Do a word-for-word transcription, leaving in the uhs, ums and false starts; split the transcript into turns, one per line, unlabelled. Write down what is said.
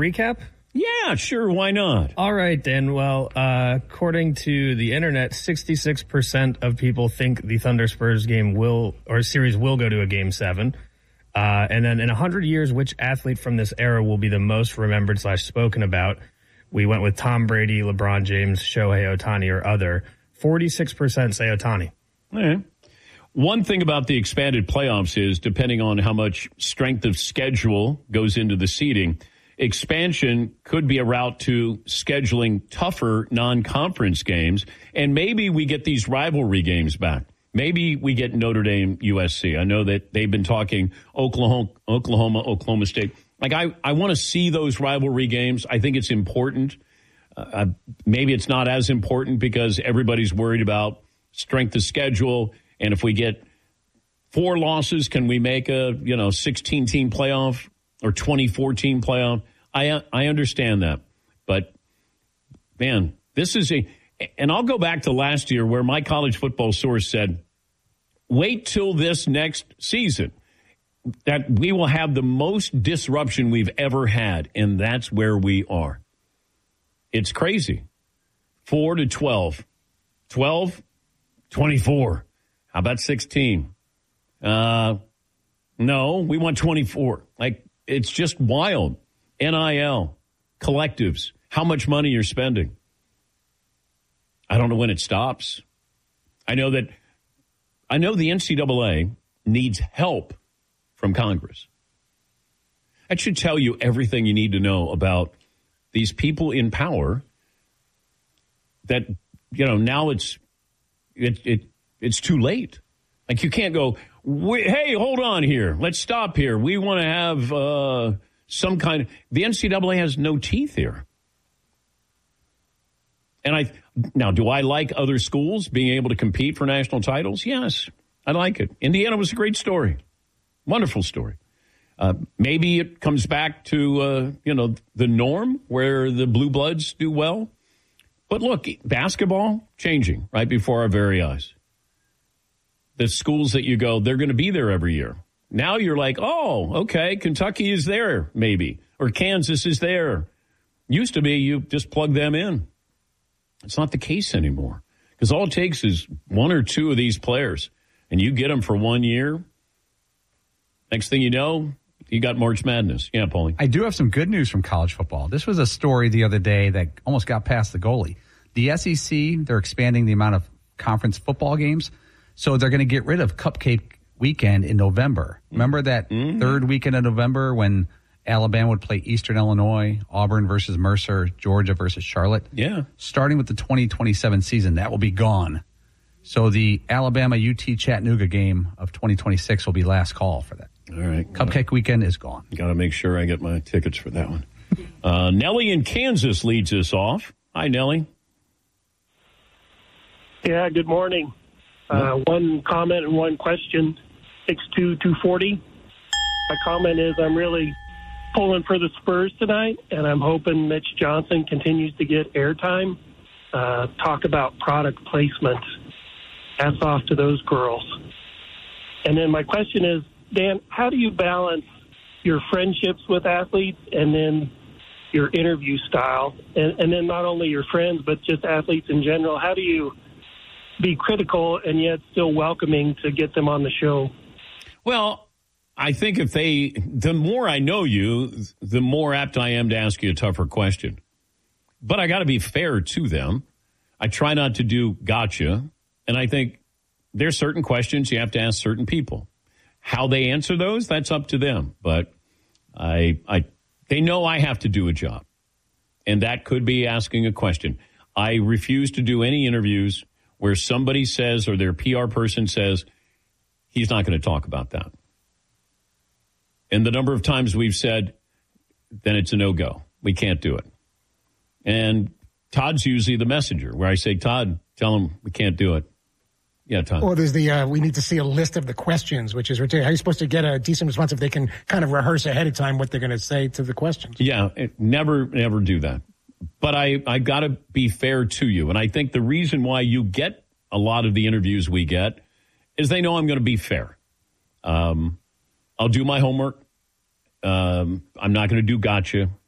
recap?
Yeah, sure. Why not?
All right, Dan. Well, uh, according to the internet, sixty-six percent of people think the Thunder Spurs game will, or series will go to a game seven. Uh, and then in one hundred years, which athlete from this era will be the most remembered slash spoken about? We went with Tom Brady, LeBron James, Shohei Ohtani, or other. forty-six percent say Ohtani.
All right. One thing about the expanded playoffs is, depending on how much strength of schedule goes into the seeding, expansion could be a route to scheduling tougher non-conference games, and maybe we get these rivalry games back. Maybe we get Notre Dame, U S C. I know that they've been talking Oklahoma, Oklahoma, Oklahoma State. Like, I, I want to see those rivalry games. I think it's important. Uh, maybe it's not as important because everybody's worried about strength of schedule, and if we get four losses, can we make a, you know, sixteen-team playoff or twenty-four team playoff? I I understand that. But, man, this is a – and I'll go back to last year where my college football source said, wait till this next season that we will have the most disruption we've ever had, and that's where we are. It's crazy. four to twelve. twelve, twenty-four. How about sixteen? Uh, no, we want twenty-four. Like, it's just wild. N I L, collectives, how much money you're spending. I don't know when it stops. I know that, I know the N C double A needs help from Congress. That should tell you everything you need to know about these people in power that, you know, now it's, it, it it's too late. Like, you can't go, hey, hold on here. Let's stop here. We want to have uh, some kind of, the N C double A has no teeth here. And I, now, do I like other schools being able to compete for national titles? Yes, I like it. Indiana was a great story. Wonderful story. Uh, maybe it comes back to, uh, you know, the norm where the Blue Bloods do well. But look, basketball changing right before our very eyes. The schools that you go, they're going to be there every year. Now you're like, oh, okay, Kentucky is there, maybe. Or Kansas is there. Used to be you just plug them in. It's not the case anymore. Because all it takes is one or two of these players, and you get them for one year. Next thing you know, you got March Madness. Yeah, Paulie.
I do have some good news from college football. This was a story the other day that almost got past the goalie. The S E C, they're expanding the amount of conference football games. So they're going to get rid of Cupcake Weekend in November. Remember that mm-hmm. third weekend of November when Alabama would play Eastern Illinois, Auburn versus Mercer, Georgia versus Charlotte?
Yeah.
Starting with the twenty twenty-seven season, that will be gone. So the Alabama-U T Chattanooga game of twenty twenty-six will be last call for that.
All right.
Cupcake gotta, Weekend is gone.
Got to make sure I get my tickets for that one. uh, Nellie in Kansas leads us off. Hi, Nellie.
Yeah, good morning. Uh, one comment and one question. six two two forty. My comment is I'm really pulling for the Spurs tonight, and I'm hoping Mitch Johnson continues to get airtime. Uh, talk about product placement. Hats off to those girls. And then my question is, Dan, how do you balance your friendships with athletes and then your interview style? And, and then not only your friends, but just athletes in general. How do you be critical and yet still welcoming to get them on the show?
Well, I think if they, the more I know you, the more apt I am to ask you a tougher question. But I got to be fair to them. I try not to do gotcha. And I think there's certain questions you have to ask certain people. How they answer those, that's up to them. But I, I, they know I have to do a job. And that could be asking a question. I refuse to do any interviews where somebody says, or their P R person says, he's not going to talk about that. And the number of times we've said, then it's a no-go. We can't do it. And Todd's usually the messenger, where I say, Todd, tell him we can't do it. Yeah, Todd.
Or there's the, uh, we need to see a list of the questions, which is ridiculous. How are you supposed to get a decent response if they can kind of rehearse ahead of time what they're going to say to the questions?
Yeah, it, never, never do that. But I, I got to be fair to you. And I think the reason why you get a lot of the interviews we get is they know I'm going to be fair. Um, I'll do my homework. Um, I'm not going to do gotcha.